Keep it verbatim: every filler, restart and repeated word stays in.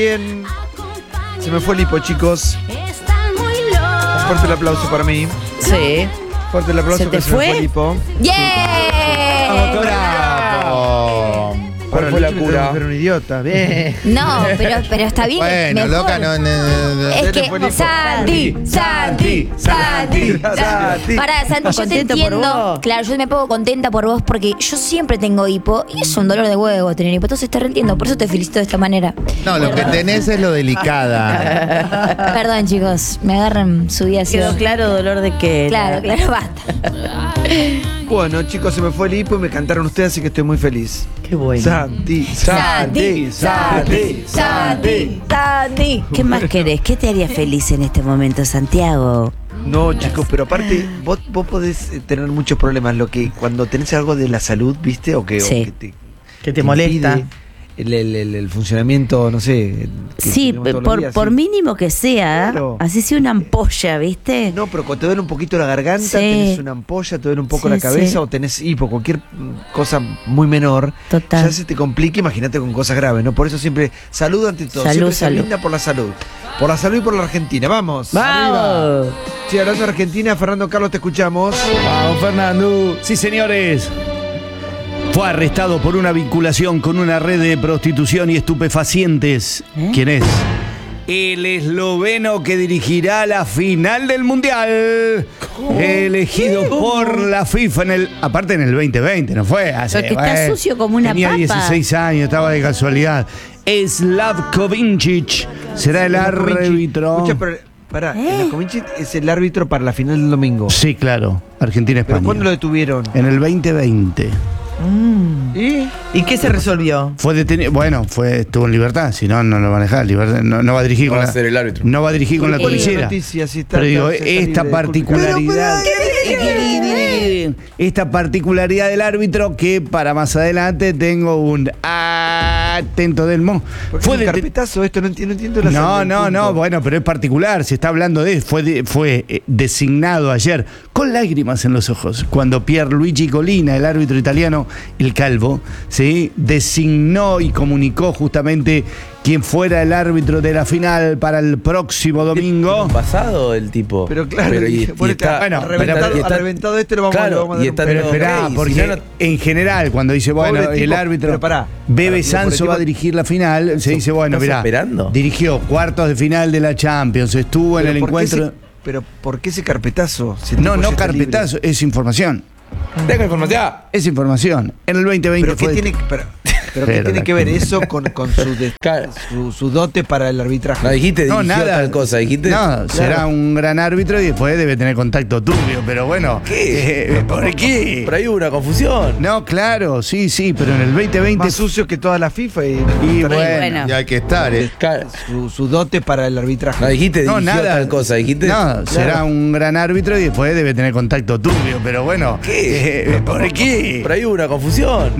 Bien. Se me fue el hipo, chicos. Un fuerte el aplauso para mí. Sí. Fuerte el aplauso. ¿Se te que se fue? me fue el hipo. ¡Yeah! ¡Bravo! ¿Cuál fue la cura? Era un idiota. Bien. No, pero, pero está bien. Bueno, mejor. loca, no, no, no, no. Es Se te que fue el hipo. Santi, Santi, Santi, Santi. Pará, Santi, yo te Contenta por entiendo. vos. Claro, yo me pongo contenta por vos porque yo siempre tengo hipo y es un dolor de huevo tener hipo. Entonces te reentiendo, por eso te felicito de esta manera. No, lo que tenés es lo delicada. Perdón, chicos, me agarran subida así. Quedó claro dolor de que. Claro, claro, basta. Bueno, chicos, se me fue el hipo y me cantaron ustedes, así que estoy muy feliz. Qué bueno. Santi, Santi, Santi, Santi. Santi. ¿Qué más querés? ¿Qué te haría feliz en este momento, Santiago? No, chicos, pero aparte, vos, vos podés eh, tener muchos problemas. Lo que cuando tenés algo de la salud, ¿viste? O que, Sí. o que te, Que te molesta. impide El, el, el, el funcionamiento, no sé. que Sí, tenemos todos los por, días, por sí. mínimo que sea, Claro. así sea una ampolla, ¿viste? No, pero cuando te duele un poquito la garganta, Sí. tenés una ampolla, te duele un poco Sí, la cabeza sí. o tenés hipo, cualquier mm, cosa muy menor. Total. Ya se te complica, imagínate con cosas graves, ¿no? Por eso siempre, salud ante todo. Salud, siempre se salud. brinda por la salud. Por la salud y por la Argentina. Vamos. ¡Vamos! Sí, hablando de Argentina, Fernando Carlos, te escuchamos. Vamos, Fernando. Sí, señores. Fue arrestado por una vinculación con una red de prostitución y estupefacientes. ¿Eh? ¿Quién es? El esloveno que dirigirá la final del Mundial. Elegido por la FIFA en el. Aparte en el veinte veinte, ¿no fue? Hace, Pero que está sucio como una tenía papa. dieciséis años, estaba de casualidad. Slavko Vincic será el árbitro. Escucha, pero, pará, ¿Eh? Slavko Vincic es el árbitro para la final del domingo. Sí, claro. Argentina-España. ¿Pero cuándo lo detuvieron? En el veinte veinte. ¿Y? ¿Y qué se resolvió? Fue detenido, bueno, fue, estuvo en libertad, si no, no lo va a manejar, libertad, no, no va a dirigir No con va la, a ser el árbitro. no va a dirigir con la ¿Por qué policía. noticias, si está- Pero digo, está- está esta libre? particularidad, esta particularidad del árbitro que para más adelante tengo un atento del mo. ¿Por qué Fue es un deten- carpetazo esto? No entiendo, no entiendo la no, el no, punto. no, bueno, pero es particular, se está hablando de, fue, de- fue eh, designado ayer con lágrimas en los ojos, cuando Pierluigi Collina, el árbitro italiano, el calvo, ¿sí? designó y comunicó justamente quién fuera el árbitro de la final para el próximo domingo. Pasado el tipo. Pero claro, Pero y- dije, y bueno, está- bueno, al reventado, y está- al reventado este lo vamos, claro, lo vamos a dar y un está- premio. Pero esperá, ok, porque si no, no- en general, cuando dice, bueno, Pobre el tipo, árbitro pero pará, Bebe pará, digo, por el Sanso va a tipo- dirigir la final, se dice, bueno, ¿Estás mirá, esperando? dirigió cuartos de final de la Champions, estuvo en Pero el ¿por qué encuentro. ese- pero ¿por qué ese carpetazo? Si el No, tipo ya no está carpetazo, libre. es información. Tengo información. Es información. En el veinte veinte ¿Pero qué fue. tiene, pero, pero ¿qué Pero tiene la- que ver eso con, con su, de- Claro. su, su dote para el arbitraje? No dijiste No, dirigió nada. tal cosa, dijiste. No, será un gran árbitro y después debe tener contacto turbio, pero bueno. ¿Qué? eh, ¿Por qué? Por ahí hubo una confusión. No, claro, sí, sí, pero en el veinte veinte. Más sucio que toda la FIFA y, Y para- bueno. bueno. Y hay que estar, ¿eh? Claro. su, su dote para el arbitraje. No dijiste No, dirigió nada. tal cosa, dijiste. No, será un gran árbitro y después debe tener contacto turbio, pero bueno. ¿Qué? eh, ¿Por qué? Por ahí hubo una confusión.